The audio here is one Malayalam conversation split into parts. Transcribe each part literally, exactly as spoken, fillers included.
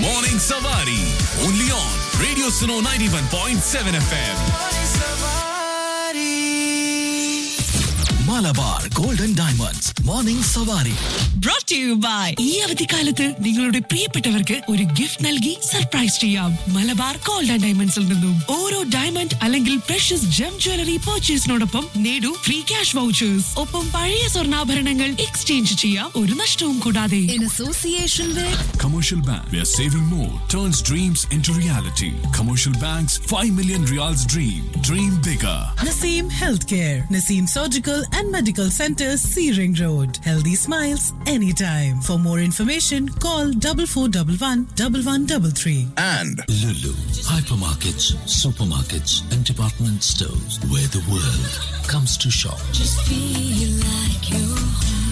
Morning Savari. Only on Radio Suno ninety-one point seven F M. Malabar Golden Diamonds. Morning Savari. Brought to you by ഈ അവധിക്കാലത്ത് നിങ്ങളുടെ പ്രിയപ്പെട്ടവർക്ക് ഒരു ഗിഫ്റ്റ് നൽകി സർപ്രൈസ് ചെയ്യാം. മലബാർ ഗോൾഡ് ആൻഡ് ഡയമണ്ട്സിൽ നിന്നും ഓരോ ഡയമണ്ട് അല്ലെങ്കിൽ പ്രഷ്യസ് ജം ജ്വല്ലറി പർച്ചേസിനോടൊപ്പം നേടൂ ഫ്രീ ക്യാഷ് വൗച്ചേഴ്സ്. ഒപ്പം പഴയ സ്വർണ്ണാഭരണങ്ങൾ എക്സ്ചേഞ്ച് ചെയ്യാം, ഒരു നഷ്ടവും കൂടാതെ. In association with Commercial Bank, where saving more turns dreams into reality. Commercial Bank's five million Riyals dream. Dream bigger. Naseem Healthcare, Naseem Surgical and Medical Center, Searing Road. Healthy smiles anytime. For more information, call double four double one double one double three. And Lulu, hypermarkets, supermarkets, and department stores where the world comes to shop. just feel like you're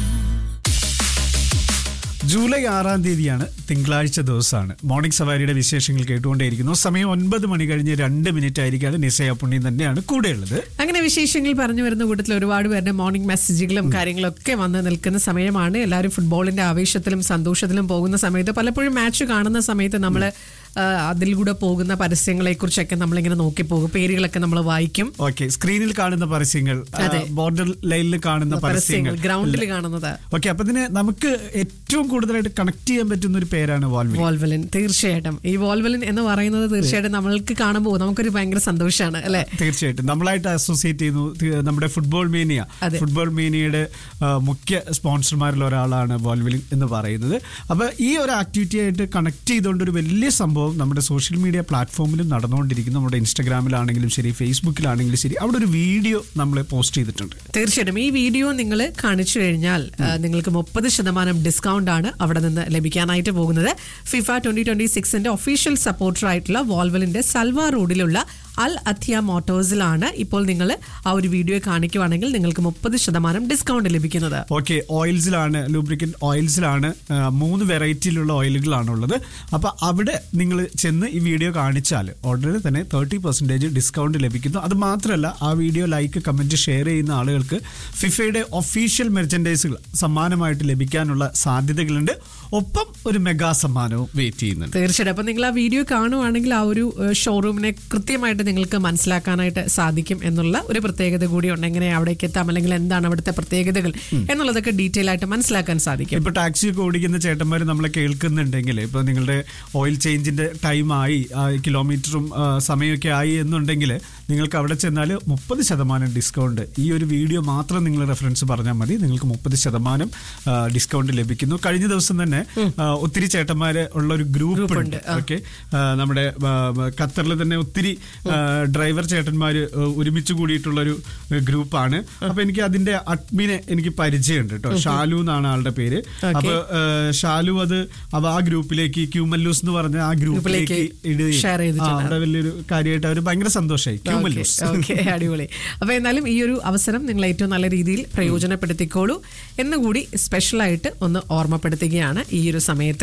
July ആറാം തീയതിയാണ്, തിങ്കളാഴ്ച ദിവസമാണ്. മോർണിംഗ് സവാരിയുടെ വിശേഷങ്ങൾ കേട്ടുകൊണ്ടേയിരിക്കുന്നു. സമയം ഒൻപത് മണി കഴിഞ്ഞ് രണ്ട് മിനിറ്റ് ആയിരിക്കാതെ നിസയ പുണ്യം തന്നെയാണ് കൂടെയുള്ളത്. അങ്ങനെ വിശേഷങ്ങൾ പറഞ്ഞു വരുന്ന കൂട്ടത്തിൽ ഒരുപാട് പേരുടെ മോർണിംഗ് മെസ്സേജുകളും കാര്യങ്ങളൊക്കെ വന്ന് നിൽക്കുന്ന സമയമാണ്. എല്ലാവരും ഫുട്ബോളിന്റെ ആവേശത്തിലും സന്തോഷത്തിലും പോകുന്ന സമയത്ത് പലപ്പോഴും മാച്ച് കാണുന്ന സമയത്ത് നമ്മൾ അതിലൂടെ പോകുന്ന പരസ്യങ്ങളെ കുറിച്ചൊക്കെ നമ്മളിങ്ങനെ നോക്കി പോകും, പേരുകളൊക്കെ നമ്മൾ വായിക്കും. ഓക്കെ, സ്ക്രീനിൽ കാണുന്ന പരസ്യങ്ങൾ, ബോർഡർ ലൈനിൽ കാണുന്ന പരസ്യങ്ങൾ, ഗ്രൗണ്ടിൽ കാണുന്നത്. ഓക്കെ, അപ്പൊ ഇതിന് നമുക്ക് ഏറ്റവും കൂടുതലായിട്ട് കണക്ട് ചെയ്യാൻ പറ്റുന്ന ഒരു പേരാണ് വോൾവലിൻ. വോൾവലിൻ തീർച്ചയായിട്ടും. ഈ വോൾവലിൻ എന്ന് പറയുന്നത് തീർച്ചയായിട്ടും നമ്മൾക്ക് കാണുമ്പോൾ നമുക്കൊരു ഭയങ്കര സന്തോഷമാണ് അല്ലെ. തീർച്ചയായിട്ടും നമ്മളായിട്ട് അസോസിയേറ്റ് ചെയ്യുന്നു. നമ്മുടെ ഫുട്ബോൾ മേനിയ, ഫുട്ബോൾ മേനിയയുടെ മുഖ്യ സ്പോൺസർമാരിൽ ഒരാളാണ് വോൾവലിൻ എന്ന് പറയുന്നത്. അപ്പൊ ഈ ഒരു ആക്ടിവിറ്റി ആയിട്ട് കണക്ട് ചെയ്തുകൊണ്ട് ഒരു വലിയ സംഭവം നമ്മുടെ സോഷ്യൽ മീഡിയ പ്ലാറ്റ്ഫോമിലും നടന്നുകൊണ്ടിരിക്കുന്നു. നമ്മുടെ ഇൻസ്റ്റാഗ്രാമിലാണെങ്കിലും ശരി, ഫേസ്ബുക്കിലാണെങ്കിലും ശരി, അവിടെ ഒരു വീഡിയോ നമ്മൾ പോസ്റ്റ് ചെയ്തിട്ടുണ്ട്. തീർച്ചയായിട്ടും ഈ വീഡിയോ നിങ്ങൾ കാണിച്ചു കഴിഞ്ഞാൽ നിങ്ങൾക്ക് മുപ്പത് ശതമാനം ഡിസ്കൗണ്ട് ആണ് അവിടെ നിന്ന് ലഭിക്കാനായിട്ട് പോകുന്നത്. FIFA twenty twenty സിക്സിന്റെ official supporter ആയിട്ടുള്ള വോൾവലിന്റെ സൽവാ റോഡിലുള്ള അൽ അത്തിയ മോട്ടോഴ്സിലാണ് ഇപ്പോൾ നിങ്ങൾ ആ ഒരു വീഡിയോ കാണിക്കുവാണെങ്കിൽ നിങ്ങൾക്ക് മുപ്പത് ശതമാനം ഡിസ്കൗണ്ട് ലഭിക്കുന്നത്. ഓക്കെ, ഓയിൽസിലാണ്, ലൂബ്രിക്കന്റ് ഓയിൽസിലാണ് മൂന്ന് വെറൈറ്റിയിലുള്ള ഓയിലുകളാണ് ഉള്ളത്. അപ്പൊ അവിടെ നിങ്ങൾ ചെന്ന് ഈ വീഡിയോ കാണിച്ചാൽ ഉടനെ തന്നെ തേർട്ടി പെർസെന്റേജ് ഡിസ്കൗണ്ട് ലഭിക്കുന്നു. അത് മാത്രമല്ല, ആ വീഡിയോ ലൈക്ക്, കമന്റ്, ഷെയർ ചെയ്യുന്ന ആളുകൾക്ക് ഫിഫയുടെ ഒഫീഷ്യൽ മെർച്ചൻഡൈസുകൾ സമ്മാനമായിട്ട് ലഭിക്കാനുള്ള സാധ്യതകളുണ്ട്. ഒപ്പം ഒരു മെഗാ സമ്മാനവും വെയിറ്റ് ചെയ്യുന്നുണ്ട്. തീർച്ചയായിട്ടും. അപ്പൊ നിങ്ങൾ ആ വീഡിയോ കാണുവാണെങ്കിൽ ആ ഒരു ഷോറൂമിനെ കൃത്യമായിട്ട് നിങ്ങൾക്ക് മനസ്സിലാക്കാനായിട്ട് സാധിക്കും എന്നുള്ള ഒരു പ്രത്യേകത കൂടിയുണ്ട്. എങ്ങനെ അവിടേക്ക് എത്താം, അല്ലെങ്കിൽ എന്താണ് അവിടുത്തെ പ്രത്യേകതകൾ എന്നുള്ളതൊക്കെ ഡീറ്റെയിൽ ആയിട്ട് മനസ്സിലാക്കാൻ സാധിക്കും. ഇപ്പൊ ടാക്സി ഒക്കെ ഓടിക്കുന്ന ചേട്ടന്മാർ നമ്മളെ കേൾക്കുന്നുണ്ടെങ്കിൽ, ഇപ്പൊ നിങ്ങളുടെ ഓയിൽ ചേഞ്ചിന്റെ ടൈം ആയി, കിലോമീറ്ററും സമയമൊക്കെ ആയി എന്നുണ്ടെങ്കിൽ നിങ്ങൾക്ക് അവിടെ ചെന്നാൽ മുപ്പത് ശതമാനം ഡിസ്കൗണ്ട്, ഈ ഒരു വീഡിയോ മാത്രം നിങ്ങൾ റെഫറൻസ് പറഞ്ഞാൽ മതി, നിങ്ങൾക്ക് മുപ്പത് ശതമാനം ഡിസ്കൗണ്ട് ലഭിക്കുന്നു. കഴിഞ്ഞ ദിവസം തന്നെ ഒത്തിരി ചേട്ടന്മാര് ഉള്ള ഒരു ഗ്രൂപ്പ് ഉണ്ട്. ഓക്കെ, നമ്മുടെ ഖത്തറിൽ തന്നെ ഒത്തിരി ഡ്രൈവർ ചേട്ടന്മാര് ഒരുമിച്ച് കൂടിയിട്ടുള്ള ഒരു ഗ്രൂപ്പാണ്. അപ്പൊ എനിക്ക് അതിന്റെ അഡ്മിനെ എനിക്ക് പരിചയമുണ്ട് കേട്ടോ. ഷാലു എന്നാണ് ആളുടെ പേര്. അപ്പൊ ഷാലു അത് ആ ഗ്രൂപ്പിലേക്ക്, ക്യൂമല്ലൂസ് എന്ന് പറഞ്ഞ ആ ഗ്രൂപ്പിലേക്ക് ഇടുകയും അവിടെ വലിയൊരു കാര്യമായിട്ട് അവർ ഭയങ്കര സന്തോഷമായി. ക്യൂമല്ലൂസ്, അടിപൊളി. അപ്പൊ എന്നാലും ഈ ഒരു അവസരം നിങ്ങൾ ഏറ്റവും നല്ല രീതിയിൽ പ്രയോജനപ്പെടുത്തിക്കോളൂ എന്നുകൂടി സ്പെഷ്യലായിട്ട് ഒന്ന് ഓർമ്മപ്പെടുത്തുകയാണ് ഈ ഒരു സമയത്ത്.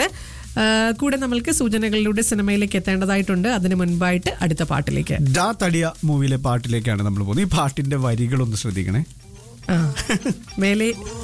കൂടെ നമ്മൾക്ക് സൂചനകളിലൂടെ സിനിമയിലേക്ക് എത്തേണ്ടതായിട്ടുണ്ട്. അതിന് മുൻപായിട്ട് അടുത്ത പാട്ടിലേക്ക്, ഡാ തടിയ മൂവിയിലെ പാട്ടിലേക്കാണ് നമ്മൾ പോകുന്നത്. ഈ പാട്ടിന്റെ വരികളൊന്ന് ശ്രദ്ധിക്കണേ. മേലെ